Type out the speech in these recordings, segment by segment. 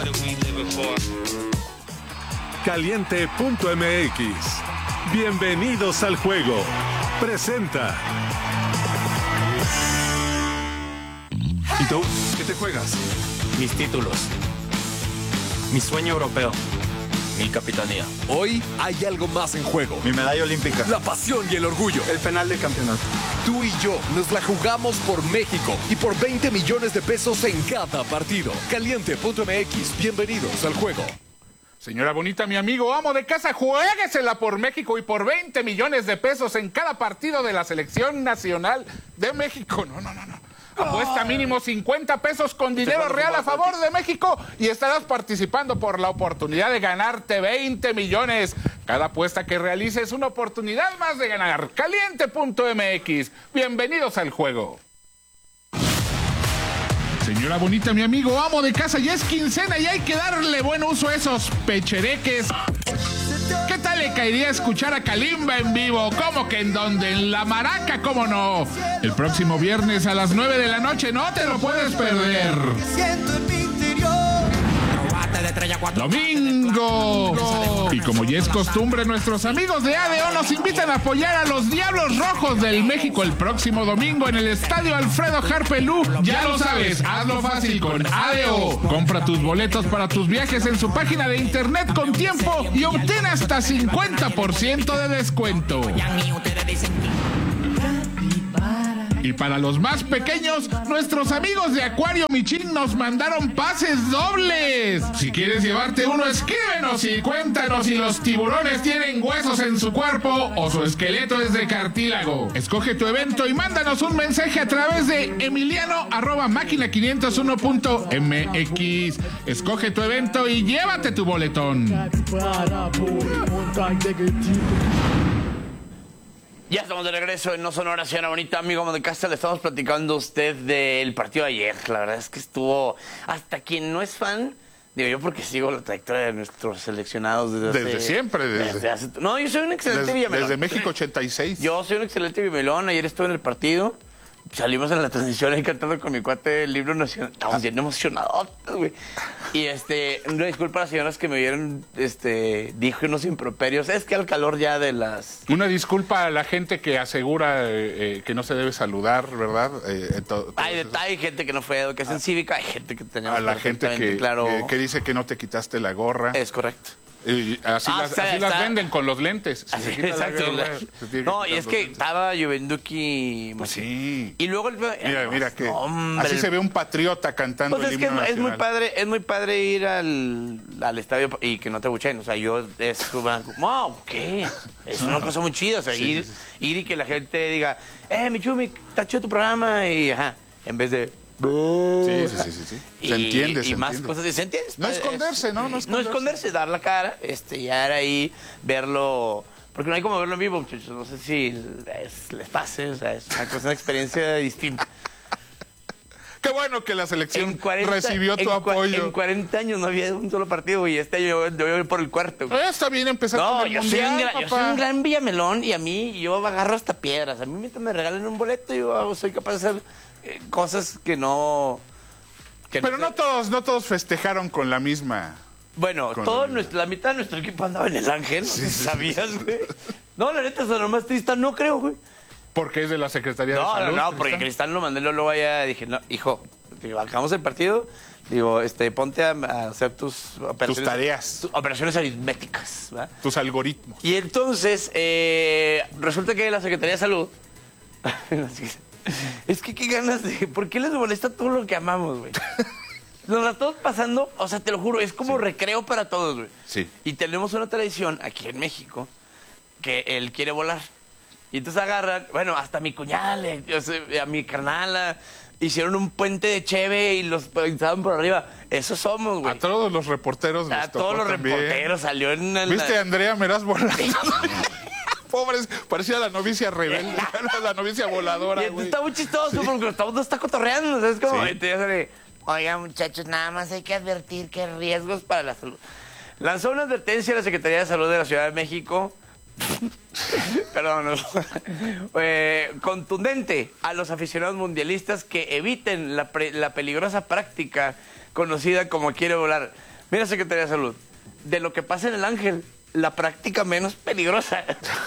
Caliente.mx. Bienvenidos al juego. Presenta. ¿Y tú? ¿Qué te juegas? Mis títulos. Mi sueño europeo. Mi capitanía. Hoy hay algo más en juego. Mi medalla olímpica. La pasión y el orgullo. El penal de campeonato. Tú y yo nos la jugamos por México y por 20 millones de pesos en cada partido. Caliente.mx. Bienvenidos al juego. Señora bonita, mi amigo amo de casa, juéguesela por México y por 20 millones de pesos en cada partido de la Selección Nacional de México. No. Apuesta mínimo 50 pesos con dinero real a favor de México y estarás participando por la oportunidad de ganarte 20 millones. Cada apuesta que realices es una oportunidad más de ganar. Caliente.mx. Bienvenidos al juego. Señora bonita, mi amigo amo de casa, ya es quincena y hay que darle buen uso a esos pechereques. ¿Qué tal le caería escuchar a Kalimba en vivo? ¿Cómo que en dónde? En La Maraca, ¿cómo no? El próximo viernes a las 9 de la noche, no te lo puedes perder. Domingo. Y como ya es costumbre, nuestros amigos de ADO nos invitan a apoyar a los Diablos Rojos del México el próximo domingo en el Estadio Alfredo Harpelú. Ya lo sabes, hazlo fácil con ADO. Compra tus boletos para tus viajes en su página de internet con tiempo y obtén hasta 50% de descuento. Y para los más pequeños, nuestros amigos de Acuario Michin nos mandaron pases dobles. Si quieres llevarte uno, escríbenos y cuéntanos si los tiburones tienen huesos en su cuerpo o su esqueleto es de cartílago. Escoge tu evento y mándanos un mensaje a través de emiliano@máquina501.mx. Escoge tu evento y llévate tu boletón. Ya estamos de regreso en No Sonora, señora bonita, amigo de casa. Le estamos platicando a usted del partido de ayer. La verdad es que estuvo, hasta quien no es fan, digo yo porque sigo la trayectoria de nuestros seleccionados desde siempre. No, yo soy un excelente Villamelón. Desde México 86. Yo soy un excelente Villamelón. Ayer estuve en el partido. Salimos en la transmisión ahí cantando con mi cuate el himno nacional. Estamos bien emocionados, güey. Y una disculpa a las señoras que me vieron, dije unos improperios. Es que al calor ya de las... Una disculpa a la gente que asegura que no se debe saludar, ¿verdad? Hay gente que no fue de educación cívica, hay gente que tenía... A la gente que dice que no te quitaste la gorra. Es correcto. Y así las venden con los lentes. Así, exacto. No, y es que estaba lloviendo aquí. Pues sí. Y luego mira que así se ve un patriota cantando el himno nacional. Es muy padre ir al estadio y que no te abucheen. O sea, ¿qué? Es una cosa muy chida. O sea, ir y que la gente diga, mi Chumi, está chido tu programa. Y en vez de... Sí. Se entiende. Y más cosas, ¿se entiende? No esconderse, ¿no? No esconderse, dar la cara, ya era ahí, verlo, porque no hay como verlo en vivo, muchachos. No sé si les pase, o sea, es una experiencia distinta. Qué bueno que la selección recibió tu apoyo. En 40 años no había un solo partido y yo voy por el cuarto. Está bien empezar con el mundial, yo soy un gran Villamelón y yo agarro hasta piedras. A mí mientras me regalen un boleto, yo soy capaz de hacer cosas que no... Pero no todos festejaron con la misma... Bueno, la mitad de nuestro equipo andaba en el Ángel, ¿sabías, güey? No, la neta, eso nomás triste, no creo, güey. Porque es de la Secretaría de Salud. No, porque Cristal lo mandé luego allá, dije, no, hijo, acabamos el partido, ponte a hacer tus tareas. Operaciones aritméticas, ¿verdad? Tus algoritmos. Y entonces, resulta que la Secretaría de Salud... Es que qué ganas de... ¿Por qué les molesta todo lo que amamos, güey? Nos la estamos pasando, o sea, te lo juro, es como recreo para todos, güey. Sí. Y tenemos una tradición aquí en México que él quiere volar. Y entonces agarran, bueno, hasta mi cuñada, a mi carnala, hicieron un puente de cheve y los estaban por arriba. Eso somos, güey. A todos los reporteros les tocó todos los también. Reporteros salió en el... ¿Viste a Andrea Meraz volando? Pobres, parecía la novicia rebelde, la novicia voladora. Y está muy chistoso porque todo mundo está cotorreando, ¿sabes cómo? Oigan, muchachos, nada más hay que advertir que hay riesgos para la salud. Lanzó una advertencia a la Secretaría de Salud de la Ciudad de México. Perdón, contundente a los aficionados mundialistas que eviten la peligrosa práctica conocida como quiere volar. Mira, Secretaría de Salud, de lo que pasa en el Ángel, la práctica menos peligrosa.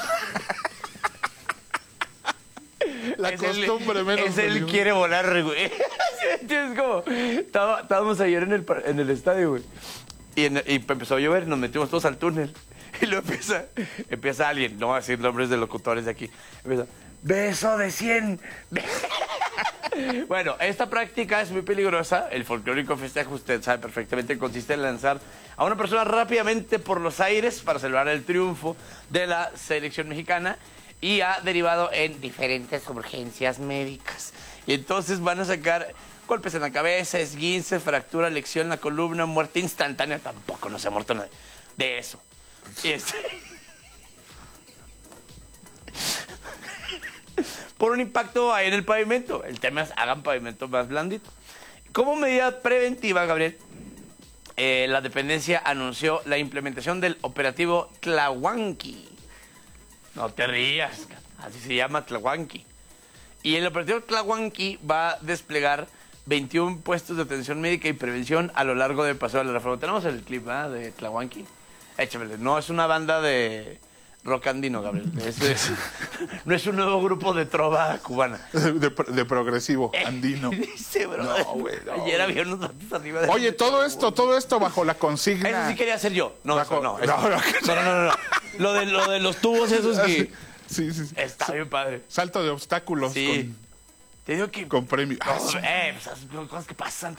La costumbre menos es él peligrosa. quiere volar, güey. Es como, estábamos ayer en el estadio, güey. Y empezó a llover, nos metimos todos al túnel. Y luego empieza alguien, no voy a decir nombres de locutores de aquí. Empieza, beso de 100. Bueno, esta práctica es muy peligrosa. El folclórico festejo, usted sabe perfectamente, consiste en lanzar a una persona rápidamente por los aires para celebrar el triunfo de la selección mexicana y ha derivado en diferentes urgencias médicas. Y entonces van a sacar golpes en la cabeza, esguince, fractura, lección en la columna, muerte instantánea. Tampoco no se ha muerto nadie de eso. Y por un impacto ahí en el pavimento. El tema es hagan pavimento más blandito. Como medida preventiva, Gabriel, la dependencia anunció la implementación del operativo Tlahuanqui. No te rías, así se llama, Tlahuanqui. Y el operativo Tlahuanqui va a desplegar 21 puestos de atención médica y prevención a lo largo del Paseo de la Reforma. Tenemos el clip, ¿verdad? De Tlahuanqui. Échamele. No es una banda de rock andino, Gabriel. No es un nuevo grupo de trova cubana. De progresivo, andino. Dice, bro. No, güey, no, Ayer había unos datos arriba de... Oye, todo esto bajo la consigna. Eso sí quería hacer yo. No, Bajo- eso no. no, No. Lo de los tubos esos que... Sí. Está bien padre. Salto de obstáculos Sí. Te digo que... con premio. No, pues, son cosas que pasan.